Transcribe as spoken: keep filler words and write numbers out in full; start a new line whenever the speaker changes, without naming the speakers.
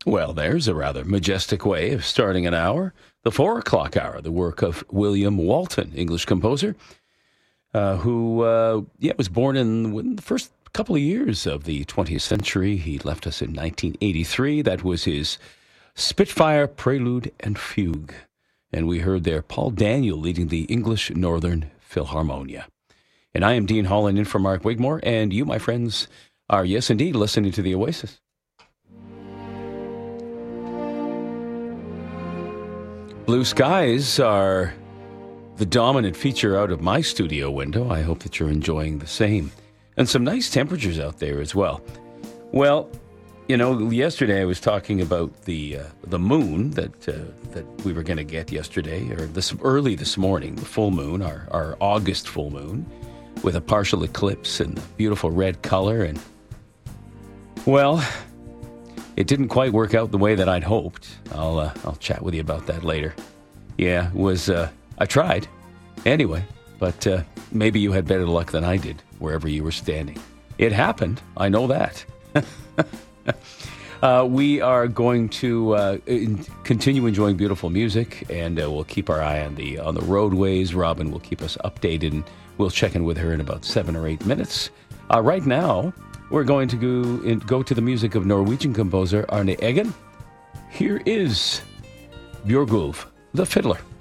Well, there's a rather majestic way of starting an hour. The four o'clock hour, the work of William Walton, English composer, uh, who uh, yeah was born in, in the first couple of years of the twentieth century. He left us in nineteen eighty-three. That was his Spitfire Prelude and Fugue. And we heard there Paul Daniel leading the English Northern Philharmonia. And I am Dean Holland in for Mark Wigmore, and you, my friends, are, yes, indeed, listening to The Oasis. Blue skies are the dominant feature out of my studio window. I hope that you're enjoying the same. And some nice temperatures out there as well. Well, you know, yesterday I was talking about the uh, the moon that uh, that we were going to get yesterday, or this early this morning, the full moon, our, our August full moon, with a partial eclipse and the beautiful red color. And, well, it didn't quite work out the way that I'd hoped. I'll uh, I'll chat with you about that later. Yeah, it was uh, I tried anyway, but uh, maybe you had better luck than I did wherever you were standing. It happened. I know that. uh, we are going to uh, in, continue enjoying beautiful music, and uh, we'll keep our eye on the on the roadways. Robin will keep us updated, and we'll check in with her in about seven or eight minutes. Uh, right now, we're going to go, in, go to the music of Norwegian composer Arne Eggen. Here is Bjørgulf, the fiddler.